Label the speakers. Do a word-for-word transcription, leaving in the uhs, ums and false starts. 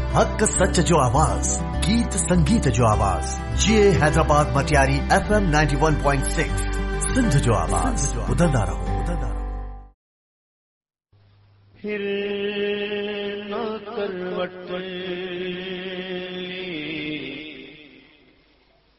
Speaker 1: हक सच जो आवाज, गीत संगीत जो आवाज, ये Hyderabad Matiari F M ninety one point six Sindh जो आवाज, बुलंदा रहो, बुलंदा रहो।
Speaker 2: फिर न करवट